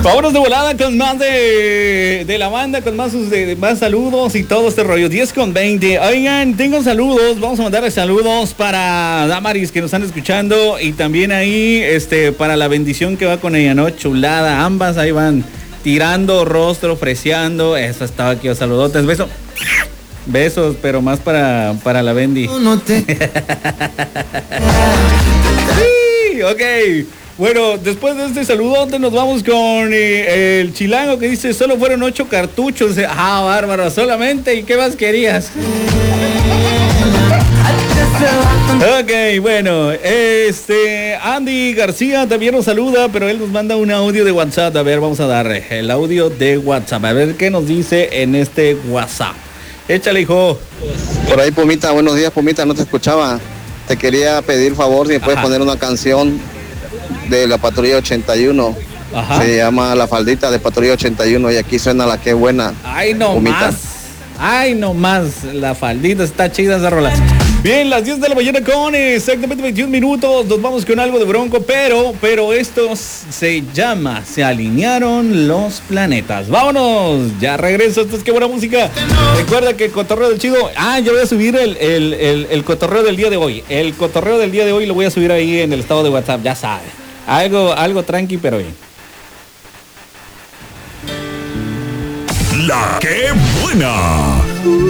Vámonos de volada con más de la banda, con más saludos y todo este rollo. 10:20. Oigan, tengo saludos. Vamos a mandarle saludos para Damaris que nos están escuchando. Y también ahí, para la bendición que va con ella, ¿no? Chulada. Ambas ahí van tirando rostro, freseando. Eso estaba aquí, saludotes. Besos, pero más para la Bendy. Sí, ok. Bueno, después de este saludote nos vamos con el chilango que dice solo fueron 8 cartuchos. Ah, bárbaro, solamente. ¿Y qué más querías? Ok, bueno, Andy García también nos saluda, pero él nos manda un audio de WhatsApp. A ver, vamos a darle el audio de WhatsApp. A ver qué nos dice en este WhatsApp. Échale, hijo. Por ahí, Pumita, buenos días, Pumita, no te escuchaba. Te quería pedir favor si me puedes poner una canción de la Patrulla 81. Ajá. Se llama La Faldita de Patrulla 81 y aquí suena La Qué Buena. Ay, no Pumita. más. Ay, no más. La Faldita está chida esa rola. Bien, las 10 de la mañana con exactamente 21 minutos. Nos vamos con algo de Bronco, pero esto se llama Se alinearon los planetas. Vámonos, ya regreso. Esto es Qué Buena Música. Recuerda que el cotorreo del chido. Yo voy a subir el cotorreo del día de hoy. El cotorreo del día de hoy lo voy a subir ahí en el estado de WhatsApp, ya sabe. Algo tranqui, pero bien. La Qué Buena.